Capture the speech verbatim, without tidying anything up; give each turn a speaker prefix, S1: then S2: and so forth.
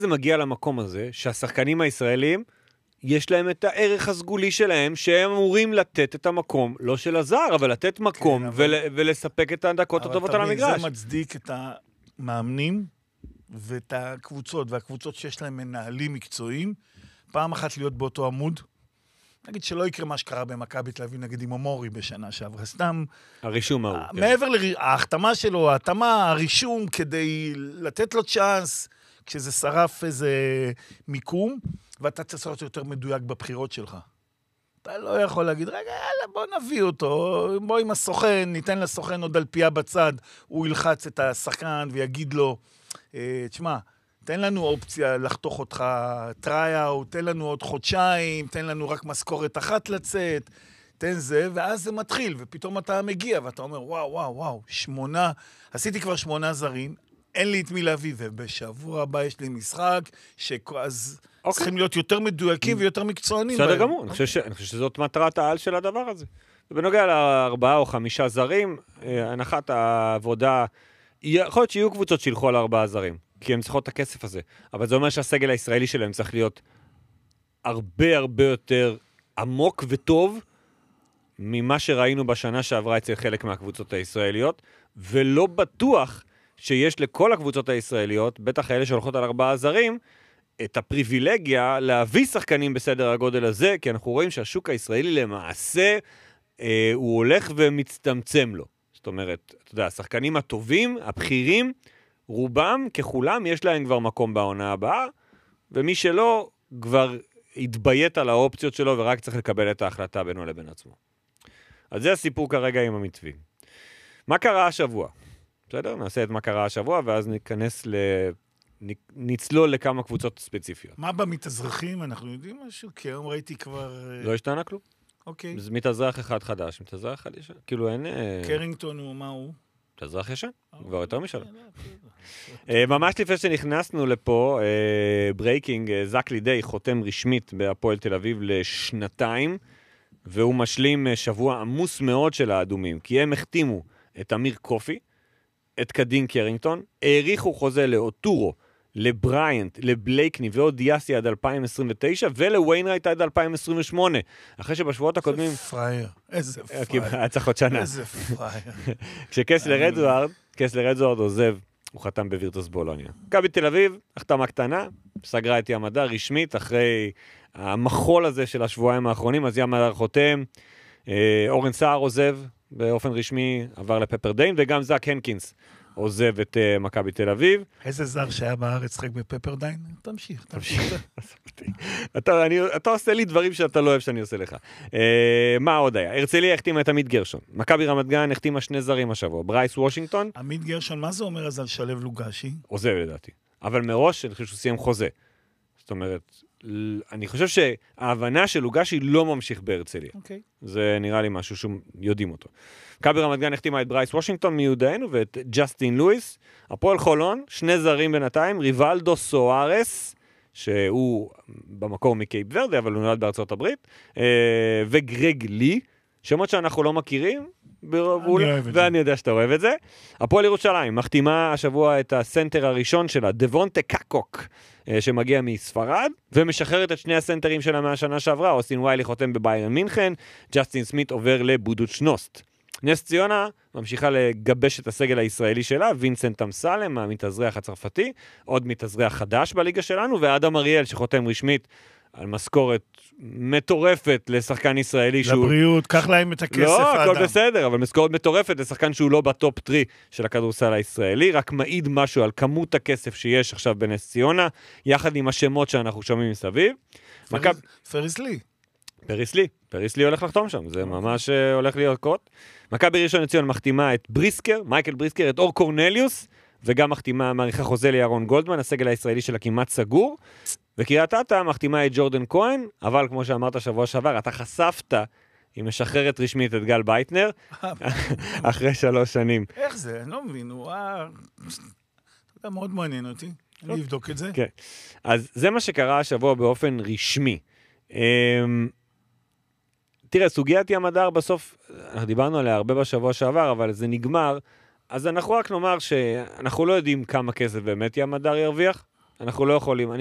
S1: זה מגיע למקום הזה, שהשחקנים הישראלים, יש להם את הערך הסגולי שלהם, שהם אמורים לתת את המקום, לא של הזר, אבל לתת מקום, כן, אבל... ול, ולספק את הדקות הטובות על המגרש.
S2: אבל זה מצדיק את המאמנים, ואת הקבוצות, והקבוצות שיש להם מנהלים מקצועיים, פעם אחת להיות באותו עמוד, נגיד שלא יקרה מה שקרה במכבי תל אביב, נגיד עם אמורי בשנה שעברה, סתם...
S1: הרישום ההוא.
S2: מעבר להחתמה שלו, ההחתמה, הרישום, כדי לתת לו צ'אנס, כשזה שרף איזה מיקום, ואתה צריך להיות יותר מדויק בבחירות שלך. אתה לא יכול להגיד, רגע, יאללה, בוא נביא אותו, בוא עם הסוכן, ניתן לסוכן עוד על פיה בצד, הוא ילחץ את השחקן ויגיד לו, תשמע, תן לנו אופציה לחתוך אותך טריי-אוט, תן לנו עוד חודשיים, תן לנו רק משכורת אחת לצאת, תן זה, ואז זה מתחיל, ופתאום אתה מגיע, ואתה אומר, וואו, וואו, וואו, שמונה, עשיתי כבר שמונה זרים, אין לי את מי להביא, ובשבוע הבא יש לי משחק, שאז okay. צריכים להיות יותר מדויקים ויותר מקצוענים.
S1: בסדר גמור, אני חושב שזאת מטרת העל של הדבר הזה. ובנוגע לארבעה או חמישה זרים, הנחת העבודה, יכול להיות שיהיו קבוצות שילכו על ארבעה זרים, כי הם צריכות את הכסף הזה. אבל זה אומר שהסגל הישראלי שלהם צריך להיות הרבה הרבה יותר עמוק וטוב, ממה שראינו בשנה שעברה אצל חלק מהקבוצות הישראליות, ולא בטוח שיש לכל הקבוצות הישראליות, בטח האלה שהולכות על ארבעה זרים, את הפריבילגיה להביא שחקנים בסדר הגודל הזה, כי אנחנו רואים שהשוק הישראלי למעשה, אה, הוא הולך ומצטמצם לו. זאת אומרת, אתה יודע, השחקנים הטובים, הבכירים, רובם ככולם יש להם כבר מקום בעונה הבאה, ומי שלא כבר התביית על האופציות שלו, ורק צריך לקבל את ההחלטה בינו לבין עצמו. אז זה הסיפור כרגע עם המתווים. מה קרה השבוע? בסדר? נעשה את מה קרה השבוע, ואז ניכנס ל... נצלול לכמה קבוצות ספציפיות.
S2: מה במתאזרחים? אנחנו יודעים משהו? כי היום ראיתי כבר...
S1: לא השתנה כלום.
S2: אוקיי.
S1: זה מתאזרח אחד חדש, מתאזרח אחד ישן. כאילו אין...
S2: קרינגטון הוא מה הוא?
S1: מתאזרח ישן, כבר יותר משלם. ממש לפני שנכנסנו לפה, ברייקינג, זק לידי חותם רשמית בהפועל תל אביב לשנתיים, והוא משלים שבוע עמוס מאוד של האדומים, כי הם החתימו את אמיר קופי, את קדין קרינגטון, העריכו חוזה לאוטורו, לבריינט, לבלייקני ועוד דיאסי עד אלפיים עשרים ותשע, ולוויינרייט עד אלפיים עשרים ושמונה. אחרי שבשבועות הקודמים...
S2: איזה פרייר, איזה פרייר.
S1: היה צריך עוד שנה.
S2: איזה פרייר.
S1: כשקסלר אדוארד, קסלר אדוארד עוזב, הוא חתם בווירטוס בולוניה. מכבי תל אביב, החתמה קטנה, סגרה את ים הדר רשמית, אחרי המחול הזה של השבועיים האחרונים, אז ים הדר חותם, אורן סער עוזב, באופן רשמי עבר לפפרדיין, וגם זק הנקינס עוזב את uh, מכבי תל אביב.
S2: איזה זר שהיה בארץ שחק בפפרדיין? תמשיך, תמשיך.
S1: אתה, אני, אתה עושה לי דברים שאתה לא אוהב שאני עושה לך. Uh, מה עוד היה? הרצליה החתימה את עמית גרשון. מכבי רמת גן החתימה שני זרים השבוע. ברייס וושינגטון.
S2: עמית גרשון, מה זה אומר אז על שלב לוגשי?
S1: עוזב לדעתי. אבל מראש אני חושב שהוא סיים חוזה. זאת אומרת, אני חושב שההבנה של לוגשי לא ממשיך בהרצליה.
S2: אוקיי.
S1: זה נראה לי משהו שיודעים אותו. מכבי רמת גן החתימה את ברייס וושינגטון מיודענו ואת ג'סטין לואיס. הפועל חולון, שני זרים בינתיים, ריבלדו סוארס, שהוא במקור מקייפ ורדה, אבל הוא נולד בארצות הברית, וגרג לי, שמות שאנחנו לא מכירים, ואני יודע שאתה אוהב את זה. הפועל ירושלים מחתימה השבוע את הסנטר הראשון שלה, דבונטה קקוק, שמגיע מספרד, ומשחררת את שני הסנטרים שלה מהשנה שעברה. אוסטין ויילי חותם בביירן מינכן, ג'סטין סמית עובר לבודוצ'נוסט. נס ציונה ממשיכה לגבש את הסגל הישראלי שלה, וינסנט אמסלם, המתאזרח הצרפתי, עוד מתאזרח חדש בליגה שלנו, ואדם אריאל שחותם רשמית על משכורת מטורפת לשחקן ישראלי שהוא...
S2: לבריאות, קח להם את הכסף,
S1: לא,
S2: האדם.
S1: הכל בסדר, אבל משכורת מטורפת לשחקן שהוא לא בטופ טרי של הכדורסל הישראלי, רק מעיד משהו על כמות הכסף שיש עכשיו בנס ציונה, יחד עם השמות שאנחנו שומעים מסביב.
S2: פריס לי.
S1: פריס לי, פריס לי הולך לחתום שם, זה ממש הולך להיות קרות. מכבי ראשון לציון מחתימה את בריסקר, מייקל בריסקר, את אור קורנליוס, וגם מחתימה מעריכה חוזה לירון גולדמן, הסגל הישראלי שלה כמעט סגור, וקריית אתא מחתימה את ג'ורדן כהן, אבל כמו שאמרת שבוע שעבר, אתה חשפת, היא משחררת רשמית את גל בייטנר, אחרי שלוש שנים.
S2: איך זה? אני לא מבין, הוא היה מאוד מעניין אותי, אני אבדוק את זה.
S1: כן, אז זה מה שקרה השבוע באופן רשמי. תראה, סוגיית ים הדר בסוף, אנחנו דיברנו עליה הרבה בשבוע שעבר, אבל זה נגמר, אז אנחנו רק נאמר שאנחנו לא יודעים כמה כסף באמת ים הדר ירוויח, אנחנו לא יכולים.